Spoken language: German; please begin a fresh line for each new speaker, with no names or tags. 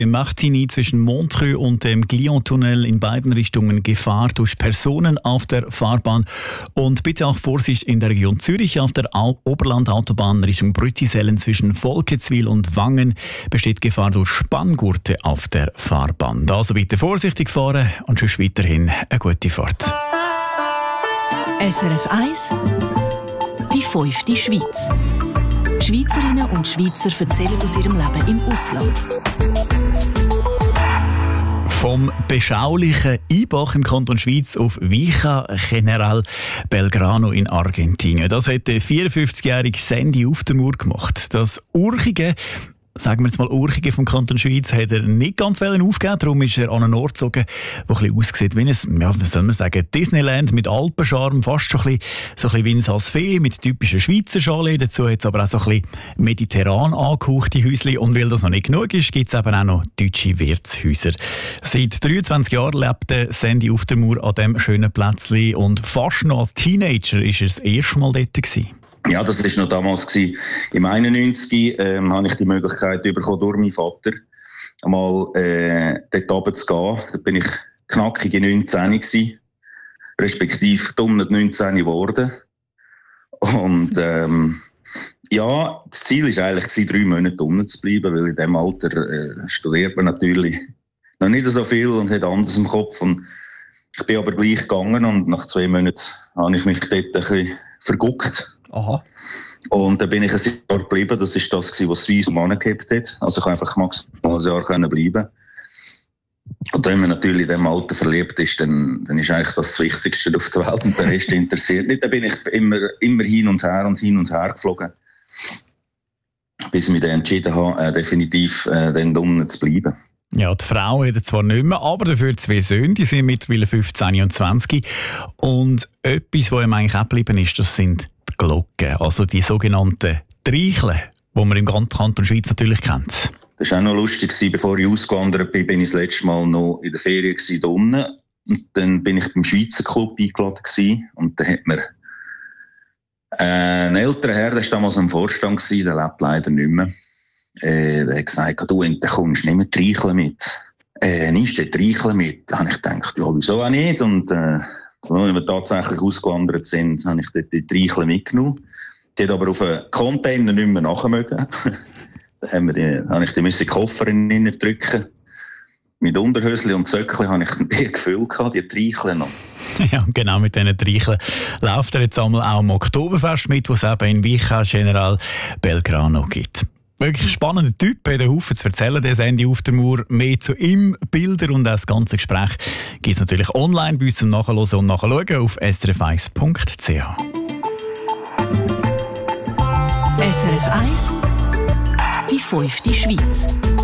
Im Martigny zwischen Montreux und dem Glion-Tunnel in beiden Richtungen Gefahr durch Personen auf der Fahrbahn. Und bitte auch Vorsicht in der Region Zürich auf der Oberland-Autobahn Richtung Brüttisellen zwischen Volketswil und Wangen besteht Gefahr durch Spanngurte auf der Fahrbahn. Also bitte vorsichtig fahren und sonst weiterhin eine gute Fahrt.
SRF 1 Die 5. Schweiz. Schweizerinnen und Schweizer erzählen aus ihrem Leben im Ausland.
Vom beschaulichen Ibach im Kanton Schweiz auf Villa General Belgrano in Argentinien. Das hat der 54-jährige Sandy Uftermoor gemacht. Das urchige, sagen wir jetzt mal Urchige vom Kanton Schweiz, hat er nicht ganz aufgeben. Darum ist er an einen Ort gezogen, der ein bisschen aussieht wie ein, ja, was soll man sagen, Disneyland mit Alpenscharme, fast schon ein bisschen wie ein Saas-Fee mit typischen Schweizer Chalet. Dazu hat es aber auch so ein bisschen mediterran angehauchte Häuschen. Und weil das noch nicht genug ist, gibt es eben auch noch deutsche Wirtshäuser. Seit 23 Jahren lebt Sandy Uftermoor an diesem schönen Plätzchen und fast noch als Teenager war er das erste Mal dort gewesen.
Ja, das war noch damals gewesen. Im 91 habe ich die Möglichkeit bekommen, durch meinen Vater einmal dort runter zu gehen. Da bin ich knackige 19 gewesen, respektive dumme 19 geworden. Und ja, das Ziel war eigentlich 3 Monate unten zu bleiben, weil in diesem Alter studiert man natürlich noch nicht so viel und hat anders im Kopf. Und ich bin aber gleich gegangen und nach 2 Monaten habe ich mich dort ein bisschen verguckt.
Aha.
Und dann bin ich ein Jahr geblieben. Das war das, was Swiss angehabt hat. Also ich konnte einfach maximal ein Jahr bleiben. Und wenn man natürlich in diesem Alter verliebt ist, dann ist eigentlich das Wichtigste auf der Welt und der Rest interessiert nicht. Dann bin ich immer hin und her geflogen, bis ich mich dann entschieden habe, definitiv dann unten zu bleiben.
Ja, die Frau hat zwar nicht mehr, aber dafür 2 Söhne, die sind mittlerweile 15 und 20. Und etwas, was ihm eigentlich auch geblieben ist, das sind die Glocken, also die sogenannten Treicheln, die man im Kanton Schweiz natürlich kennt.
Das war auch noch lustig, bevor ich ausgewandert bin, bin ich das letzte Mal noch in der Ferien hier unten. Und dann bin ich beim Schweizer Club eingeladen gewesen. Und dann hat mir ein älterer Herr, der war damals am Vorstand gewesen, der lebt leider nicht mehr. Der hat gesagt, du kommst nicht mehr Treicheln mit. Nimmst du Treicheln mit? Da habe ich gedacht, ja, wieso auch nicht? Und als wir tatsächlich ausgewandert sind, habe ich dort die Treicheln mitgenommen. Die hat aber auf einen Container nicht mehr nachmögen. Da habe ich die in den Koffer drücken. Mit Unterhöschen und Zöckchen habe ich ein Gefühl gehabt, die Treicheln noch.
Ja, genau mit diesen Treicheln läuft er jetzt einmal auch am Oktoberfest mit, wo es eben in Villa General Belgrano gibt. Wirklich spannender Typ, hat einen Haufen zu erzählen, der Sandy Uftermoor. Mehr zu ihm, Bilder und auch das ganze Gespräch gibt es natürlich online bei uns zum Nachhören und Nachschauen auf srf1.ch.
SRF 1 Die 5. Schweiz.